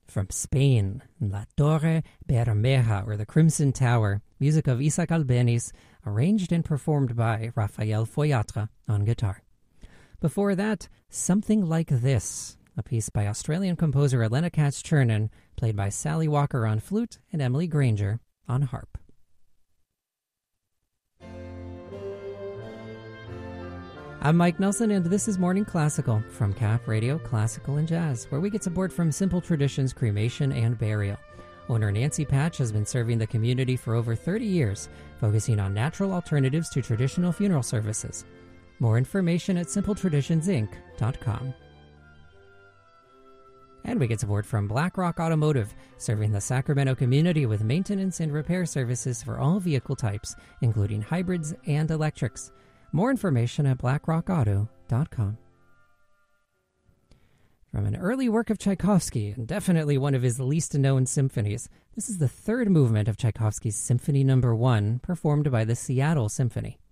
From Spain, La Torre Bermeja, or the Crimson Tower, music of Isaac Albeniz, arranged and performed by Rafael Foyatra on guitar. Before that, Something Like This, a piece by Australian composer Elena Katz-Chernin, played by Sally Walker on flute and Emily Granger on harp. I'm Mike Nelson, and this is Morning Classical from Cap Radio Classical and Jazz, where we get support from Simple Traditions Cremation and Burial. Owner Nancy Patch has been serving the community for over 30 years, focusing on natural alternatives to traditional funeral services. More information at simpletraditionsinc.com. And we get support from BlackRock Automotive, serving the Sacramento community with maintenance and repair services for all vehicle types, including hybrids and electrics. More information at blackrockauto.com. From an early work of Tchaikovsky, and definitely one of his least-known symphonies, this is the third movement of Tchaikovsky's Symphony No. 1, performed by the Seattle Symphony.